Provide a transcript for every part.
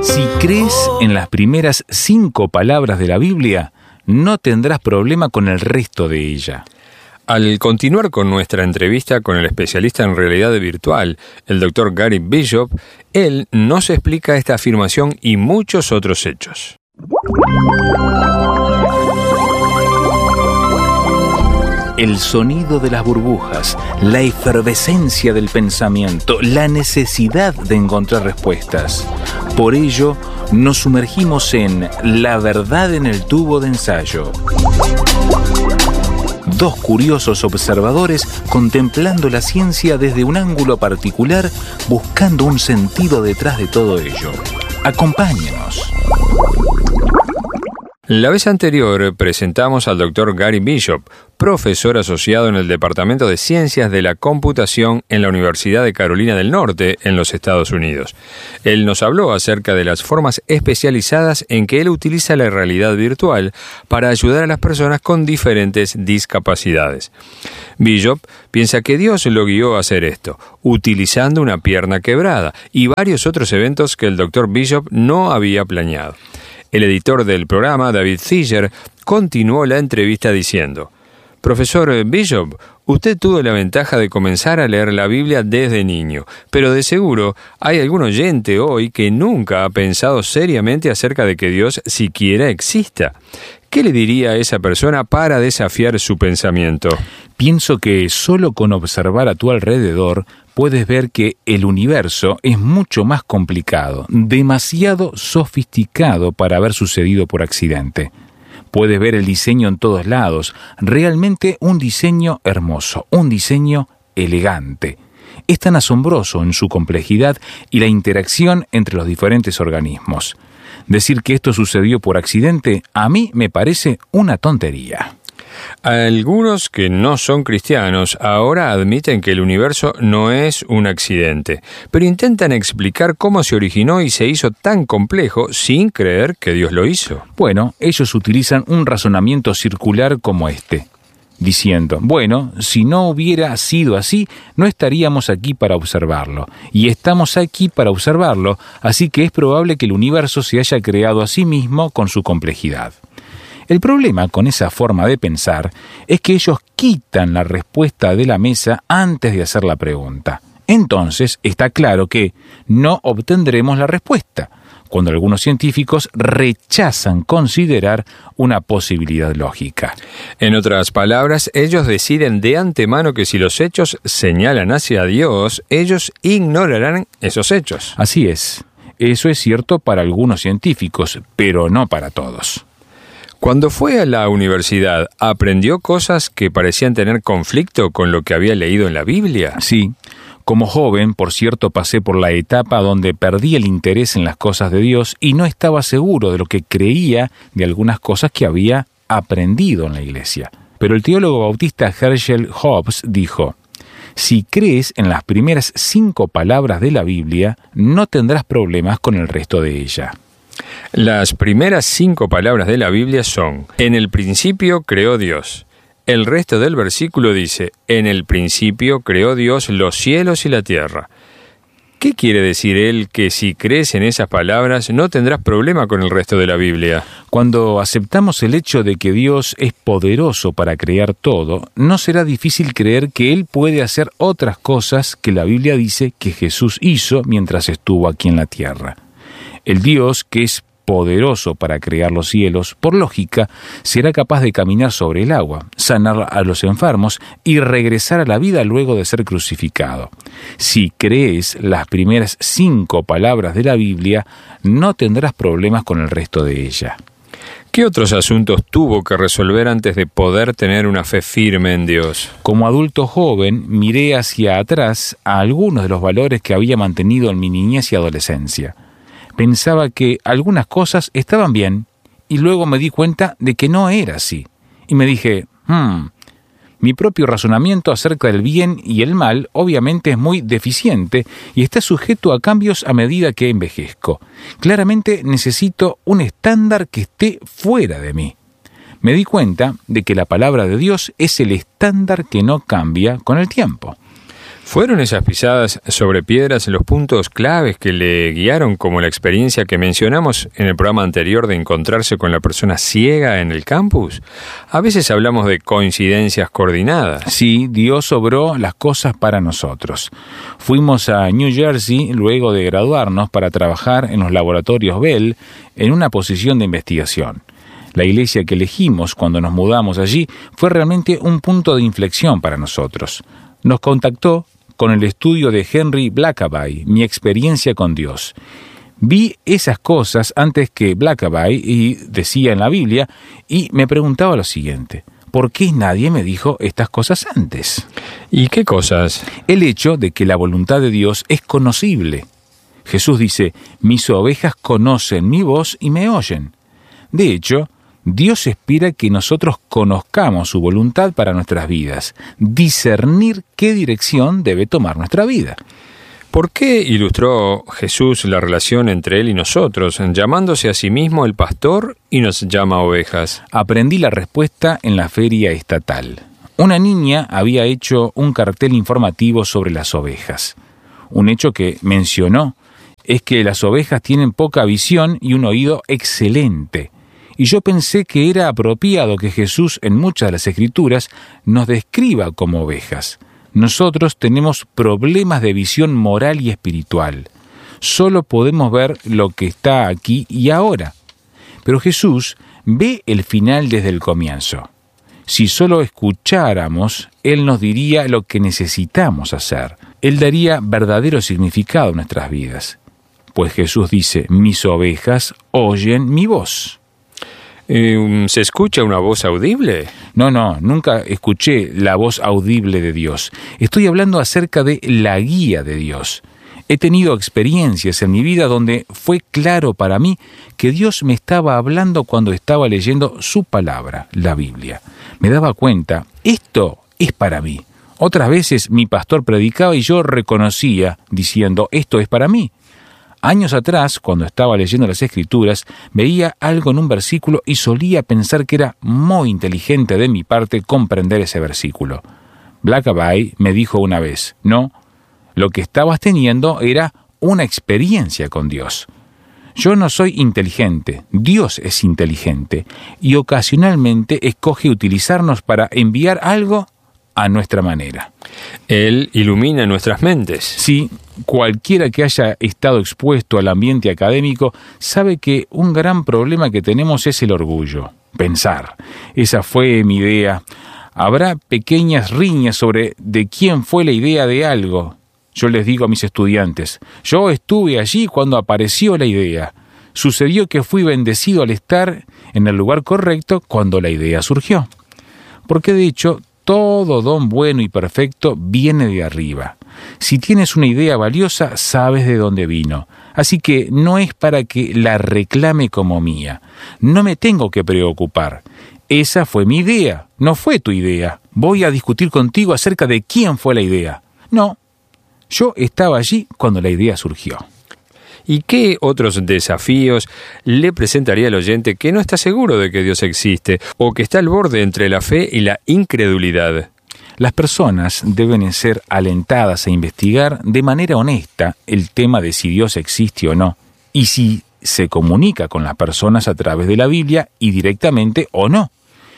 Si crees en las primeras 5 palabras de la Biblia, no tendrás problema con el resto de ella. Al continuar con nuestra entrevista con el especialista en realidad virtual, el Dr. Gary Bishop, él nos explica esta afirmación y muchos otros hechos. El sonido de las burbujas, la efervescencia del pensamiento, la necesidad de encontrar respuestas. Por ello, nos sumergimos en La verdad en el tubo de ensayo. 2 curiosos observadores contemplando la ciencia desde un ángulo particular, buscando un sentido detrás de todo ello. Acompáñenos. La vez anterior presentamos al Dr. Gary Bishop, profesor asociado en el Departamento de Ciencias de la Computación en la Universidad de Carolina del Norte, en los Estados Unidos. Él nos habló acerca de las formas especializadas en que él utiliza la realidad virtual para ayudar a las personas con diferentes discapacidades. Bishop piensa que Dios lo guió a hacer esto, utilizando una pierna quebrada y varios otros eventos que el Dr. Bishop no había planeado. El editor del programa, David Thieger, continuó la entrevista diciendo: Profesor Bishop, usted tuvo la ventaja de comenzar a leer la Biblia desde niño, pero de seguro hay algún oyente hoy que nunca ha pensado seriamente acerca de que Dios siquiera exista. ¿Qué le diría a esa persona para desafiar su pensamiento? Pienso que solo con observar a tu alrededor puedes ver que el universo es mucho más complicado, demasiado sofisticado para haber sucedido por accidente. Puedes ver el diseño en todos lados, realmente un diseño hermoso, un diseño elegante. Es tan asombroso en su complejidad y la interacción entre los diferentes organismos. Decir que esto sucedió por accidente, a mí me parece una tontería. Algunos que no son cristianos ahora admiten que el universo no es un accidente, pero intentan explicar cómo se originó y se hizo tan complejo sin creer que Dios lo hizo. Bueno, ellos utilizan un razonamiento circular como este, diciendo, bueno, si no hubiera sido así, no estaríamos aquí para observarlo, y estamos aquí para observarlo, así que es probable que el universo se haya creado a sí mismo con su complejidad. El problema con esa forma de pensar es que ellos quitan la respuesta de la mesa antes de hacer la pregunta. Entonces, está claro que no obtendremos la respuesta, cuando algunos científicos rechazan considerar una posibilidad lógica. En otras palabras, ellos deciden de antemano que si los hechos señalan hacia Dios, ellos ignorarán esos hechos. Así es. Eso es cierto para algunos científicos, pero no para todos. Cuando fue a la universidad, ¿aprendió cosas que parecían tener conflicto con lo que había leído en la Biblia? Sí. Como joven, por cierto, pasé por la etapa donde perdí el interés en las cosas de Dios y no estaba seguro de lo que creía de algunas cosas que había aprendido en la iglesia. Pero el teólogo bautista Herschel Hobbes dijo: si crees en las primeras 5 palabras de la Biblia, no tendrás problemas con el resto de ella. Las primeras 5 palabras de la Biblia son: en el principio creó Dios. El resto del versículo dice: en el principio creó Dios los cielos y la tierra. ¿Qué quiere decir él que si crees en esas palabras no tendrás problema con el resto de la Biblia? Cuando aceptamos el hecho de que Dios es poderoso para crear todo, no será difícil creer que Él puede hacer otras cosas que la Biblia dice que Jesús hizo mientras estuvo aquí en la tierra. El Dios que es poderoso para crear los cielos, por lógica, será capaz de caminar sobre el agua, sanar a los enfermos y regresar a la vida luego de ser crucificado. Si crees las primeras 5 palabras de la Biblia, no tendrás problemas con el resto de ella. ¿Qué otros asuntos tuvo que resolver antes de poder tener una fe firme en Dios? Como adulto joven, miré hacia atrás a algunos de los valores que había mantenido en mi niñez y adolescencia. Pensaba que algunas cosas estaban bien y luego me di cuenta de que no era así. Y me dije, mi propio razonamiento acerca del bien y el mal obviamente es muy deficiente y está sujeto a cambios a medida que envejezco. Claramente necesito un estándar que esté fuera de mí. Me di cuenta de que la palabra de Dios es el estándar que no cambia con el tiempo. ¿Fueron esas pisadas sobre piedras los puntos claves que le guiaron, como la experiencia que mencionamos en el programa anterior de encontrarse con la persona ciega en el campus? A veces hablamos de coincidencias coordinadas. Sí, Dios obró las cosas para nosotros. Fuimos a New Jersey luego de graduarnos para trabajar en los laboratorios Bell en una posición de investigación. La iglesia que elegimos cuando nos mudamos allí fue realmente un punto de inflexión para nosotros. Nos contactó con el estudio de Henry Blackaby, Mi experiencia con Dios. Vi esas cosas antes que Blackaby, y decía en la Biblia, y me preguntaba lo siguiente: ¿por qué nadie me dijo estas cosas antes? ¿Y qué cosas? El hecho de que la voluntad de Dios es conocible. Jesús dice: mis ovejas conocen mi voz y me oyen. De hecho, Dios espera que nosotros conozcamos su voluntad para nuestras vidas, discernir qué dirección debe tomar nuestra vida. ¿Por qué ilustró Jesús la relación entre Él y nosotros, llamándose a sí mismo el pastor y nos llama ovejas? Aprendí la respuesta en la feria estatal. Una niña había hecho un cartel informativo sobre las ovejas. Un hecho que mencionó es que las ovejas tienen poca visión y un oído excelente. Y yo pensé que era apropiado que Jesús en muchas de las Escrituras nos describa como ovejas. Nosotros tenemos problemas de visión moral y espiritual. Solo podemos ver lo que está aquí y ahora. Pero Jesús ve el final desde el comienzo. Si solo escucháramos, Él nos diría lo que necesitamos hacer. Él daría verdadero significado a nuestras vidas. Pues Jesús dice: mis ovejas oyen mi voz. ¿Se escucha una voz audible? No, nunca escuché la voz audible de Dios. Estoy hablando acerca de la guía de Dios. He tenido experiencias en mi vida donde fue claro para mí que Dios me estaba hablando cuando estaba leyendo su palabra, la Biblia. Me daba cuenta: esto es para mí. Otras veces mi pastor predicaba y yo reconocía, diciendo: esto es para mí. Años atrás, cuando estaba leyendo las Escrituras, veía algo en un versículo y solía pensar que era muy inteligente de mi parte comprender ese versículo. Blackaby me dijo una vez: no, lo que estabas teniendo era una experiencia con Dios. Yo no soy inteligente, Dios es inteligente, y ocasionalmente escoge utilizarnos para enviar algo a nuestra manera. Él ilumina nuestras mentes. Sí, cualquiera que haya estado expuesto al ambiente académico sabe que un gran problema que tenemos es el orgullo. Pensar. Esa fue mi idea. Habrá pequeñas riñas sobre de quién fue la idea de algo. Yo les digo a mis estudiantes: yo estuve allí cuando apareció la idea. Sucedió que fui bendecido al estar en el lugar correcto cuando la idea surgió. Porque de hecho, todo don bueno y perfecto viene de arriba. Si tienes una idea valiosa, sabes de dónde vino. Así que no es para que la reclame como mía. No me tengo que preocupar. Esa fue mi idea, no fue tu idea. Voy a discutir contigo acerca de quién fue la idea. No, yo estaba allí cuando la idea surgió. ¿Y qué otros desafíos le presentaría al oyente que no está seguro de que Dios existe o que está al borde entre la fe y la incredulidad? Las personas deben ser alentadas a investigar de manera honesta el tema de si Dios existe o no, y si se comunica con las personas a través de la Biblia y directamente o no.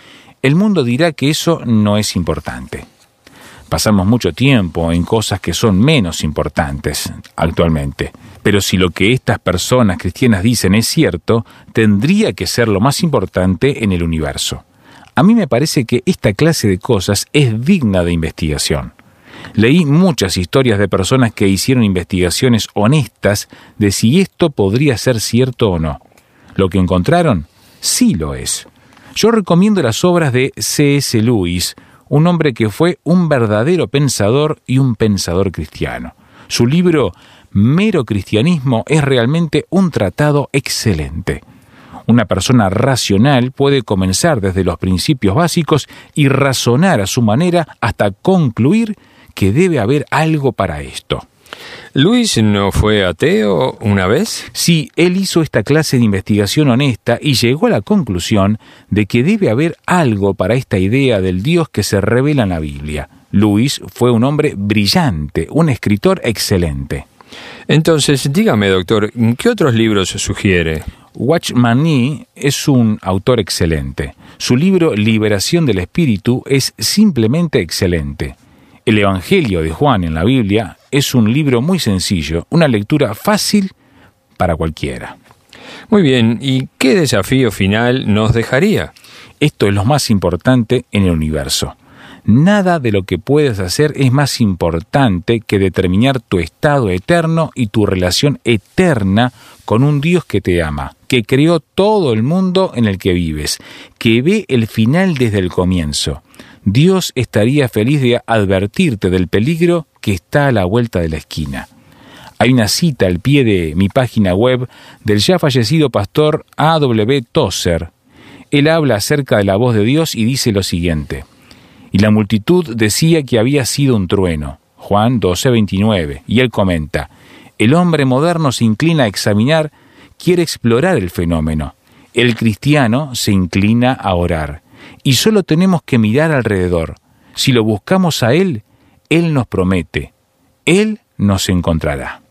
El mundo dirá que eso no es importante. Pasamos mucho tiempo en cosas que son menos importantes actualmente. Pero si lo que estas personas cristianas dicen es cierto, tendría que ser lo más importante en el universo. A mí me parece que esta clase de cosas es digna de investigación. Leí muchas historias de personas que hicieron investigaciones honestas de si esto podría ser cierto o no. Lo que encontraron, sí lo es. Yo recomiendo las obras de C.S. Lewis, un hombre que fue un verdadero pensador y un pensador cristiano. Su libro Mero Cristianismo es realmente un tratado excelente. Una persona racional puede comenzar desde los principios básicos y razonar a su manera hasta concluir que debe haber algo para esto. ¿Luis no fue ateo una vez? Sí, él hizo esta clase de investigación honesta y llegó a la conclusión de que debe haber algo para esta idea del Dios que se revela en la Biblia. Lewis fue un hombre brillante, un escritor excelente. Entonces, dígame, doctor, ¿qué otros libros sugiere? Watchman Nee es un autor excelente. Su libro Liberación del Espíritu es simplemente excelente. El Evangelio de Juan en la Biblia es un libro muy sencillo, una lectura fácil para cualquiera. Muy bien, ¿y qué desafío final nos dejaría? Esto es lo más importante en el universo. Nada de lo que puedes hacer es más importante que determinar tu estado eterno y tu relación eterna con un Dios que te ama, que creó todo el mundo en el que vives, que ve el final desde el comienzo. Dios estaría feliz de advertirte del peligro que está a la vuelta de la esquina. Hay una cita al pie de mi página web del ya fallecido pastor A.W. Tozer. Él habla acerca de la voz de Dios y dice lo siguiente: y la multitud decía que había sido un trueno, Juan 12:29, y él comenta: el hombre moderno se inclina a examinar, quiere explorar el fenómeno. El cristiano se inclina a orar, y solo tenemos que mirar alrededor. Si lo buscamos a Él, Él nos promete, Él nos encontrará.